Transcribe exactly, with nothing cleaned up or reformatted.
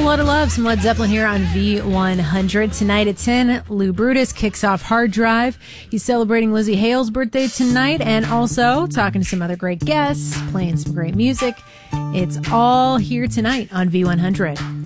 Whole lot of love, some Led Zeppelin here on V one hundred. Tonight at ten, Lou Brutus kicks off Hard Drive. He's celebrating Lizzie Hale's birthday tonight and also talking to some other great guests, playing some great music. It's all here tonight on V one hundred.